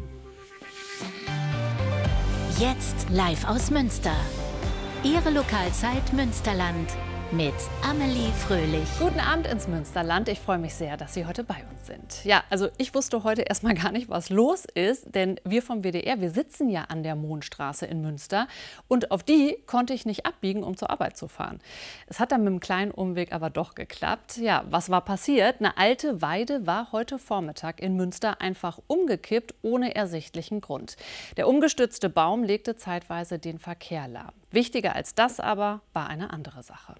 S14: Jetzt live aus Münster. Ihre Lokalzeit Münsterland mit Amelie Fröhlich.
S12: Guten Abend ins Münsterland. Ich freue mich sehr, dass Sie heute bei uns sind. Ja, also ich wusste heute erstmal gar nicht, was los ist, denn wir vom W D R, wir sitzen ja an der Mondstraße in Münster und auf die konnte ich nicht abbiegen, um zur Arbeit zu fahren. Es hat dann mit einem kleinen Umweg aber doch geklappt. Ja, was war passiert? Eine alte Weide war heute Vormittag in Münster einfach umgekippt, ohne ersichtlichen Grund. Der umgestürzte Baum legte zeitweise den Verkehr lahm. Wichtiger als das aber war eine andere Sache.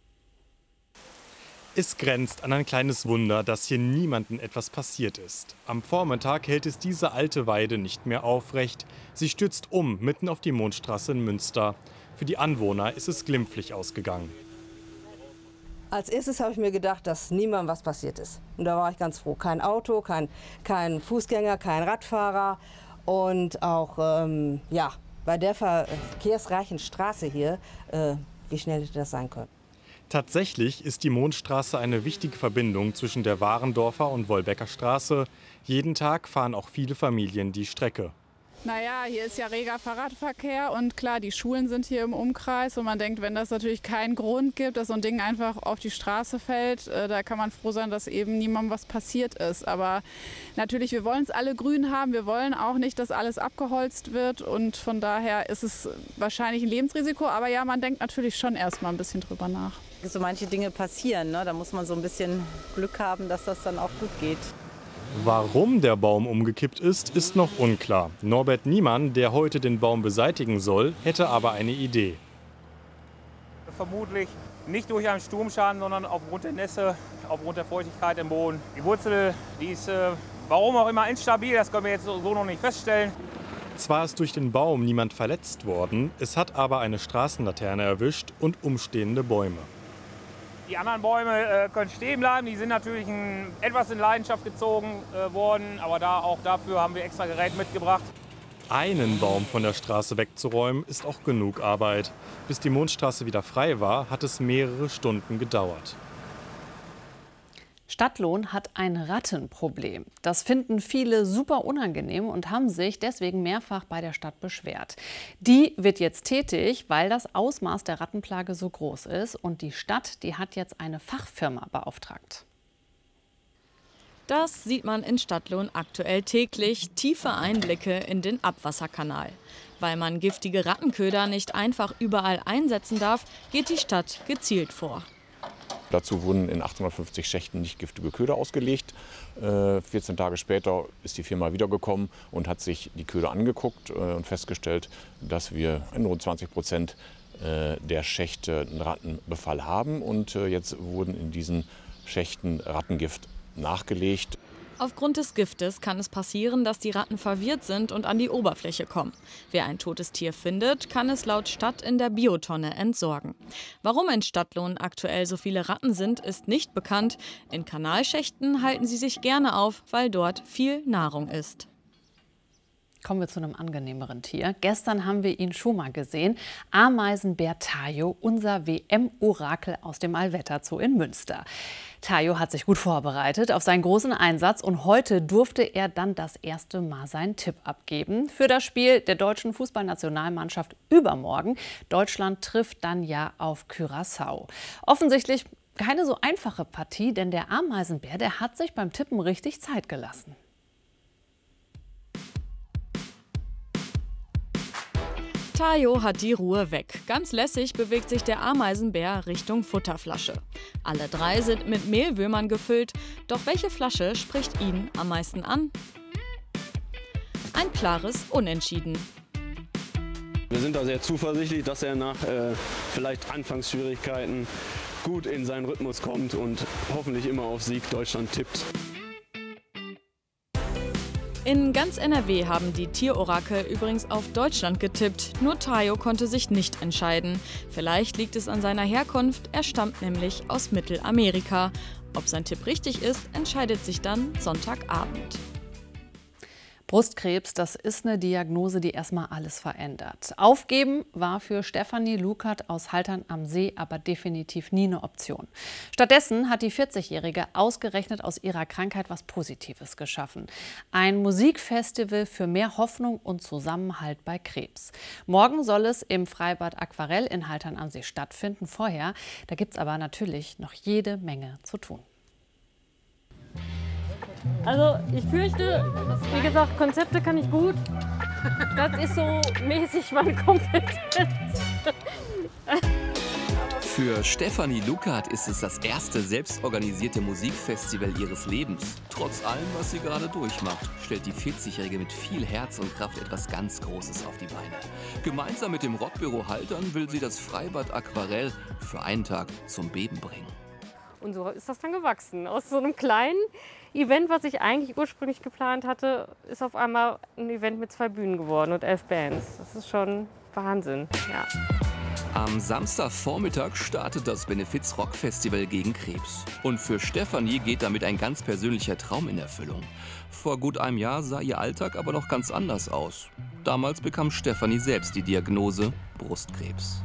S15: Es grenzt an ein kleines Wunder, dass hier niemandem etwas passiert ist. Am Vormittag hält es diese alte Weide nicht mehr aufrecht. Sie stürzt um, mitten auf die Mondstraße in Münster. Für die Anwohner ist es glimpflich ausgegangen.
S16: Als erstes habe ich mir gedacht, dass niemandem was passiert ist. Und da war ich ganz froh. Kein Auto, kein, kein Fußgänger, kein Radfahrer. Und auch ähm, ja, bei der verkehrsreichen Straße hier, äh, wie schnell hätte das sein können?
S15: Tatsächlich ist die Mondstraße eine wichtige Verbindung zwischen der Warendorfer und Wolbecker Straße. Jeden Tag fahren auch viele Familien die Strecke.
S18: Naja, hier ist ja reger Fahrradverkehr und klar, die Schulen sind hier im Umkreis und man denkt, wenn das natürlich keinen Grund gibt, dass so ein Ding einfach auf die Straße fällt, äh, da kann man froh sein, dass eben niemandem was passiert ist. Aber natürlich, wir wollen es alle grün haben, wir wollen auch nicht, dass alles abgeholzt wird und von daher ist es wahrscheinlich ein Lebensrisiko, aber ja, man denkt natürlich schon erstmal ein bisschen drüber nach.
S17: So manche Dinge passieren, ne? Da muss man so ein bisschen Glück haben, dass das dann auch gut geht.
S15: Warum der Baum umgekippt ist, ist noch unklar. Norbert Niemann, der heute den Baum beseitigen soll, hätte aber eine Idee.
S26: Vermutlich nicht durch einen Sturmschaden, sondern aufgrund der Nässe, aufgrund der Feuchtigkeit im Boden. Die Wurzel, die ist, äh, warum auch immer, instabil, das können wir jetzt so noch nicht feststellen.
S15: Zwar ist durch den Baum niemand verletzt worden, es hat aber eine Straßenlaterne erwischt und umstehende Bäume.
S26: Die anderen Bäume äh, können stehen bleiben, die sind natürlich ein, etwas in Leidenschaft gezogen äh, worden, aber da, auch dafür haben wir extra Gerät mitgebracht.
S15: Einen Baum von der Straße wegzuräumen, ist auch genug Arbeit. Bis die Mondstraße wieder frei war, hat es mehrere Stunden gedauert.
S12: Stadtlohn hat ein Rattenproblem. Das finden viele super unangenehm und haben sich deswegen mehrfach bei der Stadt beschwert. Die wird jetzt tätig, weil das Ausmaß der Rattenplage so groß ist. Und die Stadt, die hat jetzt eine Fachfirma beauftragt.
S27: Das sieht man in Stadtlohn aktuell täglich. Tiefe Einblicke in den Abwasserkanal. Weil man giftige Rattenköder nicht einfach überall einsetzen darf, geht die Stadt gezielt vor.
S28: Dazu wurden in achthundertfünfzig Schächten nicht giftige Köder ausgelegt. Äh, vierzehn Tage später ist die Firma wiedergekommen und hat sich die Köder angeguckt äh, und festgestellt, dass wir in rund zwanzig Prozent äh, der Schächte einen Rattenbefall haben. Und äh, jetzt wurden in diesen Schächten Rattengift nachgelegt.
S27: Aufgrund des Giftes kann es passieren, dass die Ratten verwirrt sind und an die Oberfläche kommen. Wer ein totes Tier findet, kann es laut Stadt in der Biotonne entsorgen. Warum in Stadtlohn aktuell so viele Ratten sind, ist nicht bekannt. In Kanalschächten halten sie sich gerne auf, weil dort viel Nahrung ist.
S12: Kommen wir zu einem angenehmeren Tier. Gestern haben wir ihn schon mal gesehen. Ameisenbär Tayo, unser W M-Orakel aus dem Allwetter Zoo in Münster. Tayo hat sich gut vorbereitet auf seinen großen Einsatz und heute durfte er dann das erste Mal seinen Tipp abgeben für das Spiel der deutschen Fußballnationalmannschaft übermorgen. Deutschland trifft dann ja auf Curaçao. Offensichtlich keine so einfache Partie, denn der Ameisenbär, der hat sich beim Tippen richtig Zeit gelassen.
S27: Tayo hat die Ruhe weg. Ganz lässig bewegt sich der Ameisenbär Richtung Futterflasche. Alle drei sind mit Mehlwürmern gefüllt. Doch welche Flasche spricht ihn am meisten an? Ein klares Unentschieden.
S13: Wir sind da sehr zuversichtlich, dass er nach äh, vielleicht Anfangsschwierigkeiten gut in seinen Rhythmus kommt und hoffentlich immer auf Sieg Deutschland tippt.
S27: In ganz N R W haben die Tierorakel übrigens auf Deutschland getippt. Nur Tayo konnte sich nicht entscheiden. Vielleicht liegt es an seiner Herkunft, er stammt nämlich aus Mittelamerika. Ob sein Tipp richtig ist, entscheidet sich dann Sonntagabend.
S12: Brustkrebs, das ist eine Diagnose, die erstmal alles verändert. Aufgeben war für Stefanie Lukert aus Haltern am See aber definitiv nie eine Option. Stattdessen hat die vierzigjährige ausgerechnet aus ihrer Krankheit was Positives geschaffen. Ein Musikfestival für mehr Hoffnung und Zusammenhalt bei Krebs. Morgen soll es im Freibad Aquarell in Haltern am See stattfinden. Vorher, da gibt es aber natürlich noch jede Menge zu tun.
S1: Also ich fürchte, wie gesagt, Konzepte kann ich gut. Das ist so mäßig meine Kompetenz.
S2: Für Stefanie Lukert ist es das erste selbstorganisierte Musikfestival ihres Lebens. Trotz allem, was sie gerade durchmacht, stellt die vierzigjährige mit viel Herz und Kraft etwas ganz Großes auf die Beine. Gemeinsam mit dem Rockbüro Haltern will sie das Freibad Aquarell für einen Tag zum Beben bringen.
S1: Und so ist das dann gewachsen. Aus so einem kleinen Event, was ich eigentlich ursprünglich geplant hatte, ist auf einmal ein Event mit zwei Bühnen geworden und elf Bands. Das ist schon Wahnsinn, ja.
S2: Am Samstagvormittag startet das Benefiz-Rock-Festival gegen Krebs. Und für Stefanie geht damit ein ganz persönlicher Traum in Erfüllung. Vor gut einem Jahr sah ihr Alltag aber noch ganz anders aus. Damals bekam Stefanie selbst die Diagnose Brustkrebs.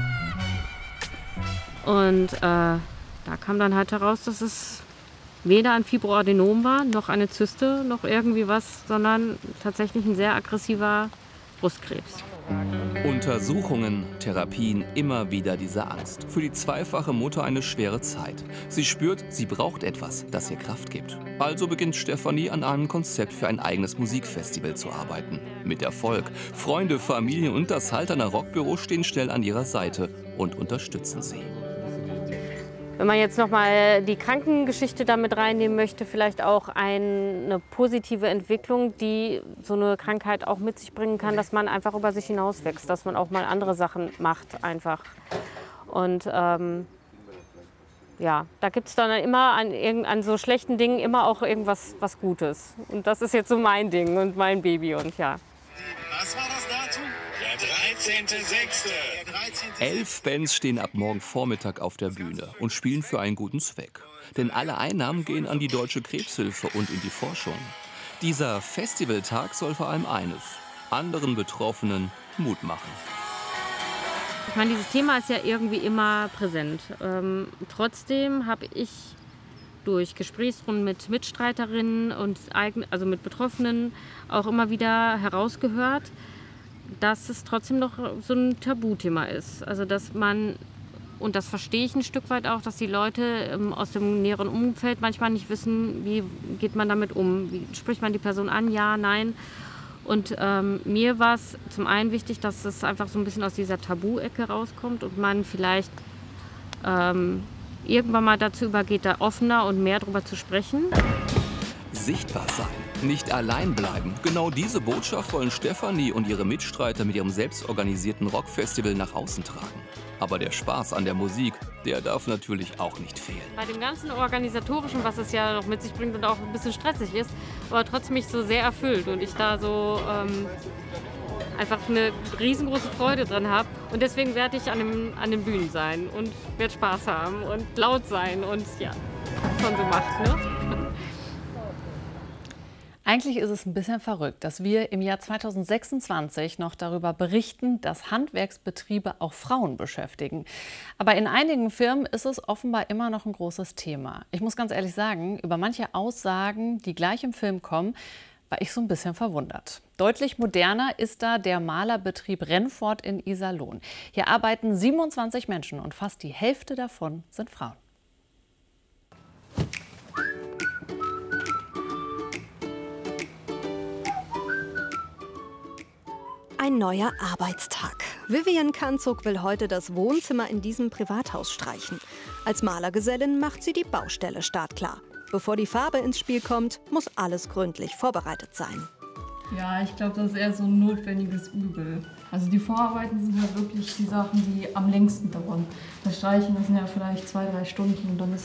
S1: Und äh, da kam dann halt heraus, dass es weder ein Fibroadenom war, noch eine Zyste, noch irgendwie was, sondern tatsächlich ein sehr aggressiver Brustkrebs.
S2: Untersuchungen, Therapien, immer wieder diese Angst. Für die zweifache Mutter eine schwere Zeit. Sie spürt, sie braucht etwas, das ihr Kraft gibt. Also beginnt Stefanie an einem Konzept für ein eigenes Musikfestival zu arbeiten. Mit Erfolg. Freunde, Familie und das Halterner Rockbüro stehen schnell an ihrer Seite und unterstützen sie.
S1: Wenn man jetzt noch mal die Krankengeschichte damit reinnehmen möchte, vielleicht auch eine positive Entwicklung, die so eine Krankheit auch mit sich bringen kann, dass man einfach über sich hinauswächst, dass man auch mal andere Sachen macht einfach. Und ähm, ja, da gibt es dann immer an, an so schlechten Dingen immer auch irgendwas was Gutes. Und das ist jetzt so mein Ding und mein Baby und ja.
S3: Was war das dazu? Der dreizehnte sechste
S2: Elf Bands stehen ab morgen Vormittag auf der Bühne und spielen für einen guten Zweck. Denn alle Einnahmen gehen an die Deutsche Krebshilfe und in die Forschung. Dieser Festivaltag soll vor allem eines: anderen Betroffenen Mut machen.
S1: Ich meine, dieses Thema ist ja irgendwie immer präsent. Ähm, trotzdem habe ich durch Gesprächsrunden mit Mitstreiterinnen und eigen, also mit Betroffenen auch immer wieder herausgehört, dass es trotzdem noch so ein Tabuthema ist. Also dass man, und das verstehe ich ein Stück weit auch, dass die Leute ähm, aus dem näheren Umfeld manchmal nicht wissen, wie geht man damit um, wie spricht man die Person an, ja, nein. Und ähm, mir war es zum einen wichtig, dass es einfach so ein bisschen aus dieser Tabu-Ecke rauskommt und man vielleicht ähm, irgendwann mal dazu übergeht, da offener und mehr darüber zu sprechen.
S2: Sichtbar sein, nicht allein bleiben. Genau diese Botschaft wollen Stefanie und ihre Mitstreiter mit ihrem selbstorganisierten Rockfestival nach außen tragen. Aber der Spaß an der Musik, der darf natürlich auch nicht fehlen.
S1: Bei dem ganzen Organisatorischen, was es ja noch mit sich bringt und auch ein bisschen stressig ist, aber trotzdem mich so sehr erfüllt und ich da so ähm, einfach eine riesengroße Freude dran habe. Und deswegen werde ich an, dem, an den Bühnen sein und werde Spaß haben und laut sein und ja, was man so macht, ne?
S12: Eigentlich ist es ein bisschen verrückt, dass wir im Jahr zweitausendsechsundzwanzig noch darüber berichten, dass Handwerksbetriebe auch Frauen beschäftigen. Aber in einigen Firmen ist es offenbar immer noch ein großes Thema. Ich muss ganz ehrlich sagen, über manche Aussagen, die gleich im Film kommen, war ich so ein bisschen verwundert. Deutlich moderner ist da der Malerbetrieb Rennfort in Iserlohn. Hier arbeiten siebenundzwanzig Menschen und fast die Hälfte davon sind Frauen.
S5: ein neuer Arbeitstag. Vivian Kanzug will heute das Wohnzimmer in diesem Privathaus streichen. Als Malergesellin macht sie die Baustelle startklar. Bevor die Farbe ins Spiel kommt, muss alles gründlich vorbereitet sein.
S19: Ja, ich glaube, das ist eher so ein notwendiges Übel. Also die Vorarbeiten sind ja wirklich die Sachen, die am längsten dauern. Das Streichen, das sind ja vielleicht zwei, drei Stunden und dann ist